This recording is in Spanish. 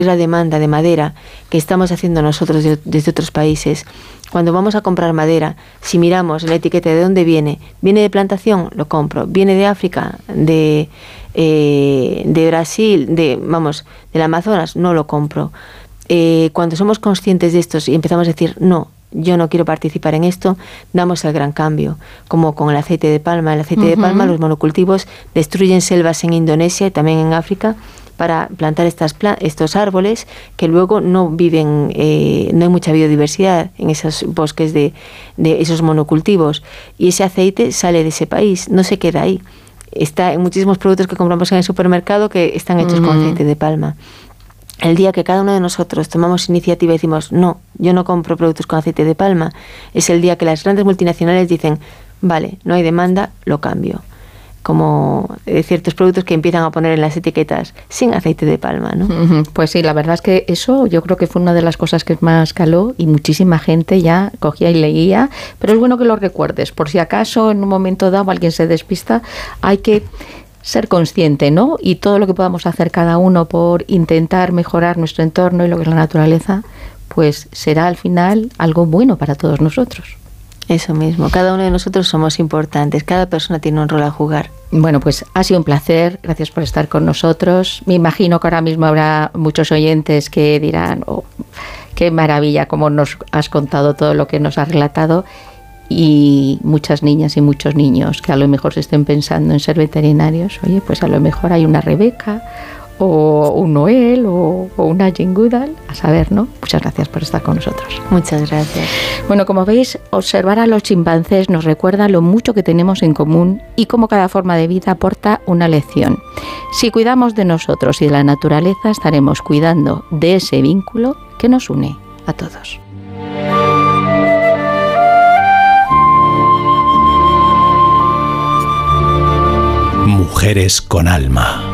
la demanda de madera que estamos haciendo nosotros desde otros países. Cuando vamos a comprar madera, si miramos la etiqueta de dónde viene de plantación, lo compro. Viene de África, de Brasil, del Amazonas, no lo compro. Cuando somos conscientes de esto y empezamos a decir, no, yo no quiero participar en esto, damos el gran cambio. Como con el aceite de palma. El aceite de palma, los monocultivos destruyen selvas en Indonesia y también en África para plantar estos árboles que luego no viven, no hay mucha biodiversidad en esos bosques de esos monocultivos. Y ese aceite sale de ese país, no se queda ahí. Está en muchísimos productos que compramos en el supermercado que están hechos con aceite de palma. El día que cada uno de nosotros tomamos iniciativa y decimos, no, yo no compro productos con aceite de palma, es el día que las grandes multinacionales dicen, vale, no hay demanda, lo cambio. Como ciertos productos que empiezan a poner en las etiquetas sin aceite de palma, ¿no? Pues sí, la verdad es que eso yo creo que fue una de las cosas que más caló y muchísima gente ya cogía y leía, pero es bueno que lo recuerdes, por si acaso en un momento dado alguien se despista, hay que ser consciente, ¿no? Y todo lo que podamos hacer cada uno por intentar mejorar nuestro entorno y lo que es la naturaleza, pues será al final algo bueno para todos nosotros. Eso mismo, cada uno de nosotros somos importantes, cada persona tiene un rol a jugar. Bueno, pues ha sido un placer, gracias por estar con nosotros. Me imagino que ahora mismo habrá muchos oyentes que dirán, oh, qué maravilla, cómo nos has contado todo lo que nos has relatado. Y muchas niñas y muchos niños que a lo mejor se estén pensando en ser veterinarios, oye, pues a lo mejor hay una Rebeca o un Noel o una Jane Goodall, a saber, ¿no? Muchas gracias por estar con nosotros. Muchas gracias. Bueno, como veis, observar a los chimpancés nos recuerda lo mucho que tenemos en común y cómo cada forma de vida aporta una lección. Si cuidamos de nosotros y de la naturaleza, estaremos cuidando de ese vínculo que nos une a todos. Mujeres con alma.